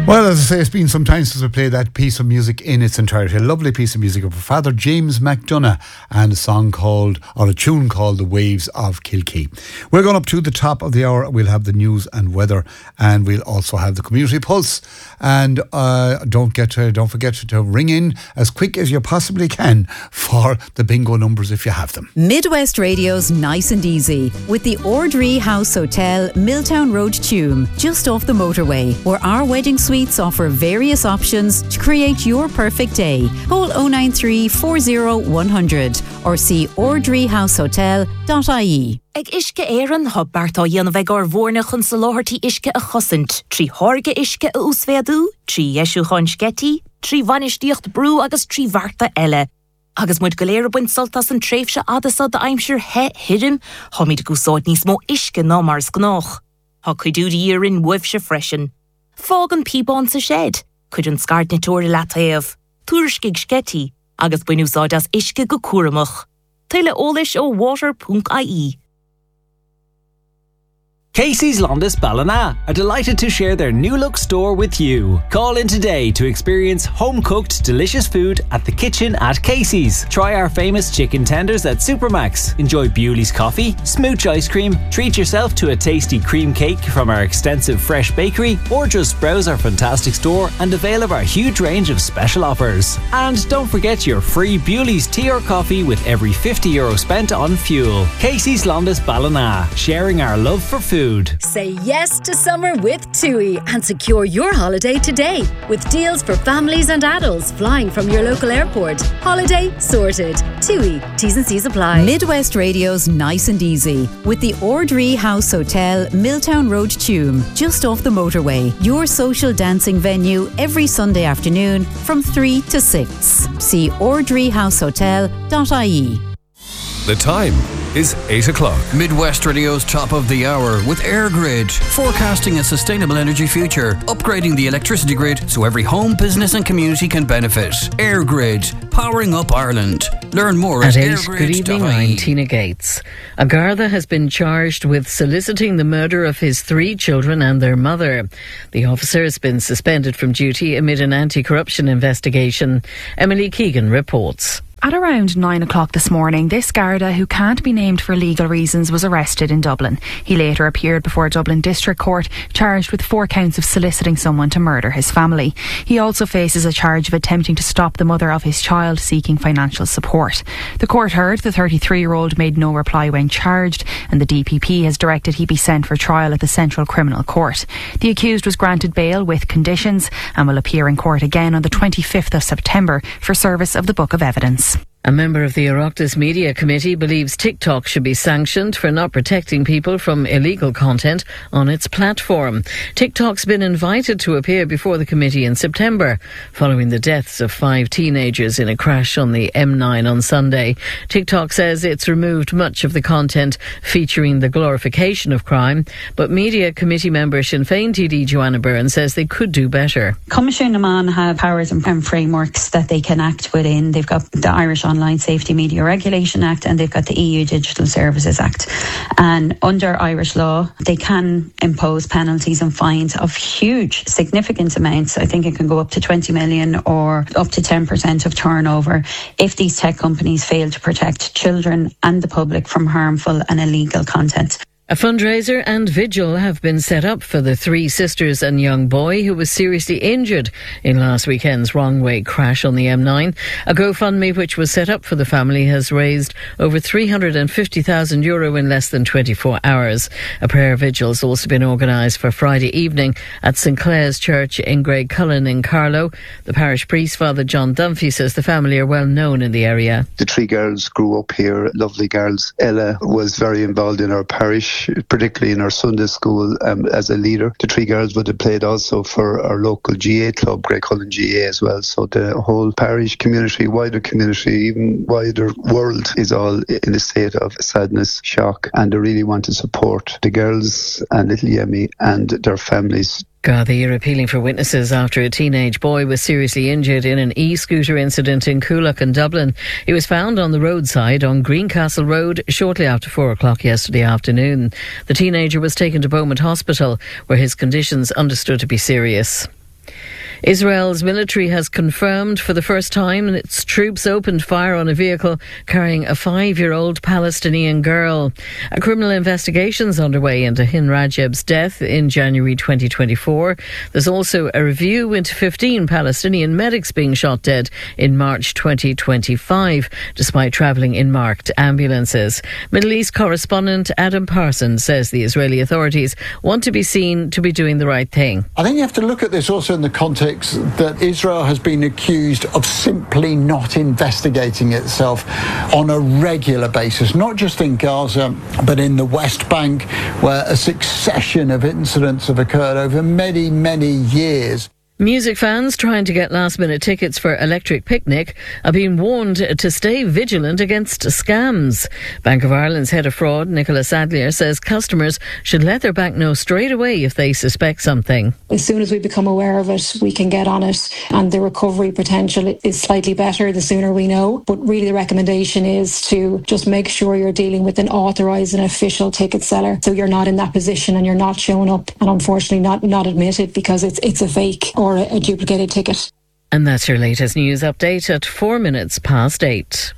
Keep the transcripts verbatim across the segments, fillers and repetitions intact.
Well, as I say, it's been some time since we played that piece of music in its entirety. A lovely piece of music of Father James McDonough and a song called, or a tune called The Waves of Kilkee. We're going up to the top of the hour. We'll have the news and weather, and we'll also have the community pulse. And uh, don't get to, don't forget to ring in as quick as you possibly can for the bingo numbers if you have them. Midwest Radio's Nice and Easy with the Ordree House Hotel, Milltown Road, Tuam, just off the motorway, where our wedding suite offer various options to create your perfect day. Call oh nine three, four oh, one hundred or see ordree house hotel dot I E. Ag iske éireann ha beartá dhéanamh ar bhórnach chun sa láthirtí iske a chosint, trí thorge iske a úsfeadú, trí yeisiú chun sketty, trí vanistíocht brú agus trí bharta eile. Agus muid go léir buint soltas an tréifse adasa de aimsir he hidim, ha míid gúsáid níos mó iske ná mars gnách. Ha cuidú dírin wifse freshen. Fág an píbán sa shed, cuid an scart na tóir lataíomh, tuairiscigh sketty, agus buinúsáid as iske go cuaramach. Tuile ólis ó water dot I E. Casey's Londis Ballina are delighted to share their new look store with you. Call in today to experience home-cooked delicious food at the kitchen at Casey's. Try our famous chicken tenders at Supermax. Enjoy Bewley's coffee, smooch ice cream, treat yourself to a tasty cream cake from our extensive fresh bakery, or just browse our fantastic store and avail of our huge range of special offers. And don't forget your free Bewley's tea or coffee with every fifty euro spent on fuel. Casey's Londis Ballina, sharing our love for food. Say yes to summer with TUI and secure your holiday today with deals for families and adults flying from your local airport. Holiday sorted. TUI. T's and C's apply. Midwest Radio's Nice and Easy with the Ordree House Hotel, Milltown Road, Tuam, just off the motorway. Your social dancing venue every Sunday afternoon from three to six. See ordree house hotel dot I E. The time is eight o'clock. Midwest Radio's top of the hour with EirGrid, forecasting a sustainable energy future, upgrading the electricity grid so every home, business and community can benefit. EirGrid, powering up Ireland. Learn more at, at eight. Good evening, I'm Tina Gates. A Garda has been charged with soliciting the murder of his three children and their mother. The officer has been suspended from duty amid an anti-corruption investigation. Emily Keegan reports. At around nine o'clock this morning, this Garda, who can't be named for legal reasons, was arrested in Dublin. He later appeared before Dublin District Court, charged with four counts of soliciting someone to murder his family. He also faces a charge of attempting to stop the mother of his child seeking financial support. The court heard the thirty-three-year-old made no reply when charged, and the D P P has directed he be sent for trial at the Central Criminal Court. The accused was granted bail with conditions and will appear in court again on the twenty-fifth of September for service of the Book of Evidence. A member of the Oireachtas Media Committee believes TikTok should be sanctioned for not protecting people from illegal content on its platform. TikTok's been invited to appear before the committee in September, following the deaths of five teenagers in a crash on the M nine on Sunday. TikTok says it's removed much of the content featuring the glorification of crime, but Media Committee member Sinn Féin T D Joanna Byrne says they could do better. Comisiún Amán have powers and frameworks that they can act within. They've got the Irish Online Safety Media Regulation Act and they've got the E U Digital Services Act. And under Irish law, they can impose penalties and fines of huge, significant amounts. I think it can go up to twenty million or up to ten percent of turnover if these tech companies fail to protect children and the public from harmful and illegal content. A fundraiser and vigil have been set up for the three sisters and young boy who was seriously injured in last weekend's wrong-way crash on the M nine. A GoFundMe which was set up for the family has raised over three hundred fifty thousand euro in less than twenty-four hours. A prayer vigil has also been organised for Friday evening at St Clair's Church in Graiguecullen in Carlow. The parish priest, Father John Dunphy, says the family are well known in the area. The three girls grew up here, lovely girls. Ella was very involved in our parish, particularly in our Sunday school um, as a leader. The three girls would have played also for our local G A club, Graiguecullen G A as well. So the whole parish community, wider community, even wider world is all in a state of sadness, shock, and they really want to support the girls and little Yemi and their families. Gardaí are appealing for witnesses after a teenage boy was seriously injured in an e-scooter incident in Coolock in Dublin. He was found on the roadside on Greencastle Road shortly after four o'clock yesterday afternoon. The teenager was taken to Beaumont Hospital, where his conditions understood to be serious. Israel's military has confirmed for the first time that its troops opened fire on a vehicle carrying a five-year-old Palestinian girl. A criminal investigation is underway into Hin Rajab's death in January twenty twenty-four. There's also a review into fifteen Palestinian medics being shot dead in March twenty twenty-five, despite travelling in marked ambulances. Middle East correspondent Adam Parsons says the Israeli authorities want to be seen to be doing the right thing. I think you have to look at this also in the context that Israel has been accused of simply not investigating itself on a regular basis, not just in Gaza, but in the West Bank, where a succession of incidents have occurred over many, many years. Music fans trying to get last-minute tickets for Electric Picnic are being warned to stay vigilant against scams. Bank of Ireland's head of fraud, Nicola Sadlier, says customers should let their bank know straight away if they suspect something. As soon as we become aware of it, we can get on it, and the recovery potential is slightly better the sooner we know. But really the recommendation is to just make sure you're dealing with an authorised and official ticket seller, so you're not in that position and you're not showing up and unfortunately not, not admitted because it's, it's a fake or a, a duplicated ticket. And that's your latest news update at four minutes past eight.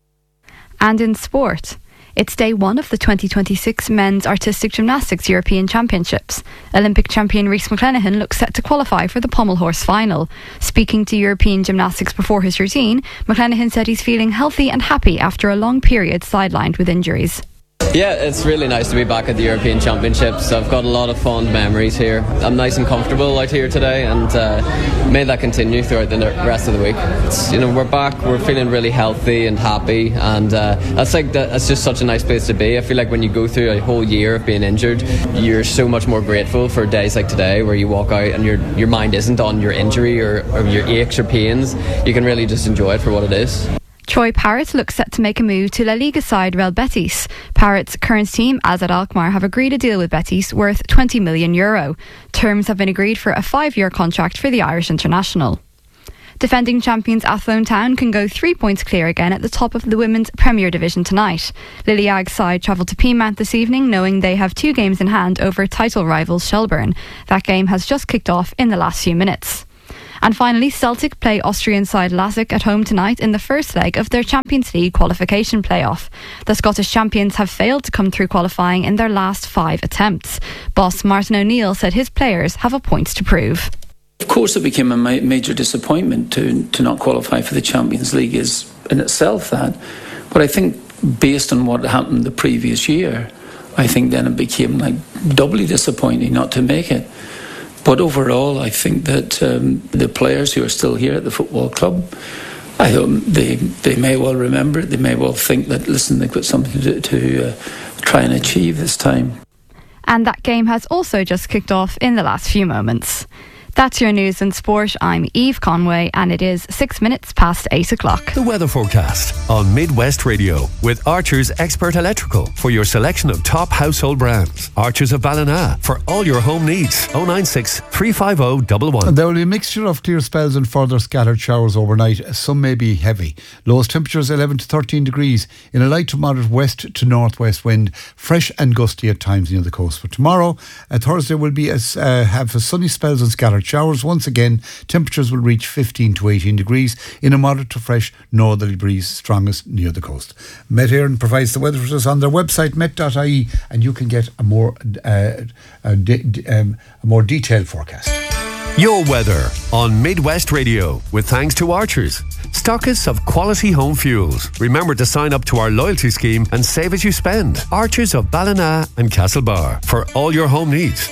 And in sport, it's day one of the twenty twenty-six Men's Artistic Gymnastics European Championships. Olympic champion Rhys McClenaghan looks set to qualify for the pommel horse final. Speaking to European Gymnastics before his routine, McClenaghan said he's feeling healthy and happy after a long period sidelined with injuries. Yeah, it's really nice to be back at the European Championships. I've got a lot of fond memories here. I'm nice and comfortable out here today, and uh, may that continue throughout the rest of the week. It's, you know, we're back, we're feeling really healthy and happy, and uh, that's like that, that's just such a nice place to be. I feel like when you go through a whole year of being injured, you're so much more grateful for days like today, where you walk out and your your mind isn't on your injury or, or your aches or pains. You can really just enjoy it for what it is. Troy Parrott looks set to make a move to La Liga side Real Betis. Parrott's current team, Azad Alkmaar, have agreed a deal with Betis worth twenty million euro. Terms have been agreed for a five-year contract for the Irish international. Defending champions Athlone Town can go three points clear again at the top of the Women's Premier Division tonight. Lily Agg's side travel to Peamount this evening, knowing they have two games in hand over title rivals Shelburne. That game has just kicked off in the last few minutes. And finally, Celtic play Austrian side Lazic at home tonight in the first leg of their Champions League qualification playoff. The Scottish champions have failed to come through qualifying in their last five attempts. Boss Martin O'Neill said his players have a point to prove. Of course, it became a ma- major disappointment to to not qualify for the Champions League is in itself that. But I think based on what happened the previous year, I think then it became like doubly disappointing not to make it. But overall, I think that um, the players who are still here at the football club, I don't, they they may well remember it. They may well think that, listen, they've got something to, to uh, try and achieve this time. And that game has also just kicked off in the last few moments. That's your news and sport. I'm Eve Conway, and it is six minutes past eight o'clock. The weather forecast on Midwest Radio with Archer's Expert Electrical for your selection of top household brands. Archer's of Ballina for all your home needs. oh nine six, three five oh, one one. There will be a mixture of clear spells and further scattered showers overnight. Some may be heavy. Lowest temperatures eleven to thirteen degrees in a light to moderate west to northwest wind. Fresh and gusty at times near the coast. For tomorrow, uh, Thursday will be as, uh, have a sunny spells and scattered showers. Once again, temperatures will reach fifteen to eighteen degrees in a moderate to fresh northerly breeze, strongest near the coast. Met Éireann provides the weather for us on their website met dot I E, and you can get a more uh, a, de- um, a more detailed forecast. Your weather on Midwest Radio with thanks to Archers, stockists of quality home fuels. Remember to sign up to our loyalty scheme and save as you spend. Archers of Ballina and Castlebar for all your home needs.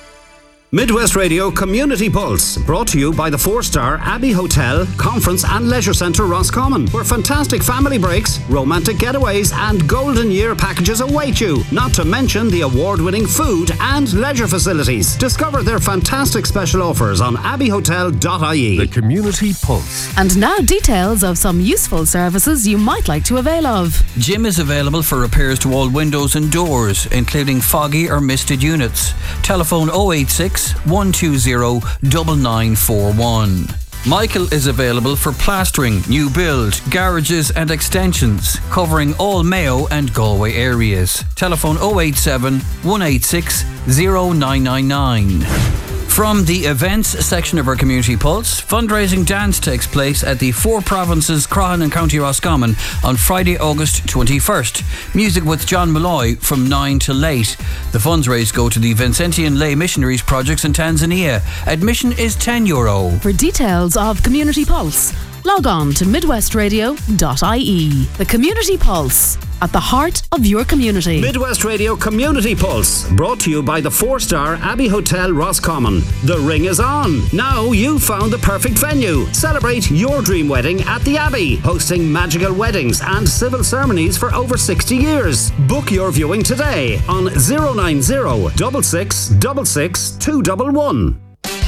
Midwest Radio Community Pulse, brought to you by the four-star Abbey Hotel, Conference and Leisure Centre Roscommon, where fantastic family breaks, romantic getaways and golden year packages await you, not to mention the award-winning food and leisure facilities. Discover their fantastic special offers on abbey hotel dot I E. The Community Pulse. And now details of some useful services you might like to avail of. Jim is available for repairs to all windows and doors, including foggy or misted units. Telephone oh eight six, one two zero, nine nine four one. Michael is available for plastering, new build, garages and extensions, covering all Mayo and Galway areas. Telephone oh eight seven, one eight six, oh nine nine nine. From the events section of our Community Pulse, fundraising dance takes place at the Four Provinces Croghan and County Roscommon on Friday, August twenty-first. Music with John Malloy from nine till late. The funds raised go to the Vincentian Lay Missionaries projects in Tanzania. Admission is ten euro. For details of Community Pulse, log on to midwest radio dot I E. The Community Pulse, at the heart of your community. Midwest Radio Community Pulse, brought to you by the four-star Abbey Hotel Roscommon. The ring is on. Now you've found the perfect venue. Celebrate your dream wedding at the Abbey, hosting magical weddings and civil ceremonies for over sixty years. Book your viewing today on zero nine zero, six six six six, two one one.